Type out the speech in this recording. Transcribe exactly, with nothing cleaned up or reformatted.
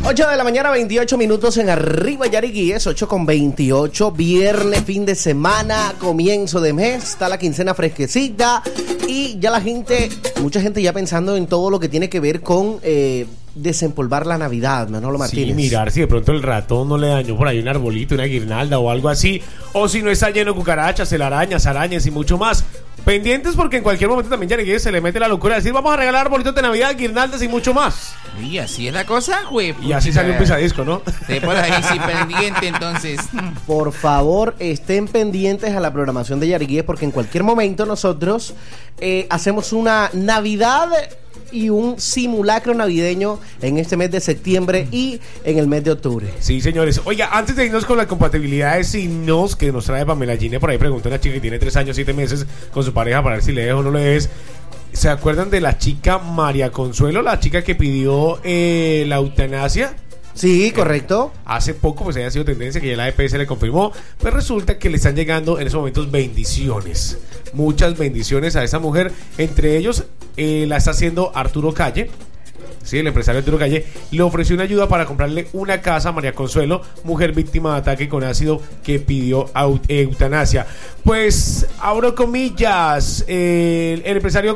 ocho de la mañana, veintiocho minutos en Arriba Yariquí, es ocho con veintiocho, viernes, fin de semana, comienzo de mes, está la quincena fresquecita y ya la gente, mucha gente ya pensando en todo lo que tiene que ver con eh, desempolvar la Navidad, Manolo Martínez. Sí, mirar si de pronto el ratón no le dañó por ahí un arbolito, una guirnalda o algo así, o si no está lleno de cucarachas, telarañas, arañas y mucho más. Pendientes porque en cualquier momento también Yariquí se le mete la locura de decir vamos a regalar arbolitos de Navidad, guirnaldas y mucho más. Y así es la cosa, güey. Y así salió un pisadisco, ¿no? Te pones ahí sí pendiente, entonces. Por favor, estén pendientes a la programación de Yariquí porque en cualquier momento nosotros eh, hacemos una Navidad y un simulacro navideño en este mes de septiembre y en el mes de octubre. Sí, señores. Oiga, antes de irnos con la compatibilidad de signos que nos trae Pamela Gine, por ahí preguntó una chica que tiene tres años, siete meses con su pareja para ver si le dejo o no le des. ¿Se acuerdan de la chica María Consuelo, la chica que pidió eh, la eutanasia? Sí, correcto. Eh, hace poco pues haya sido tendencia que ya la E P S le confirmó. Pues resulta que le están llegando en esos momentos bendiciones. Muchas bendiciones a esa mujer. Entre ellos eh, la está haciendo Arturo Calle. Sí, el empresario Arturo Calle le ofreció una ayuda para comprarle una casa a María Consuelo, mujer víctima de ataque con ácido que pidió eutanasia. Pues, abro comillas, eh, el empresario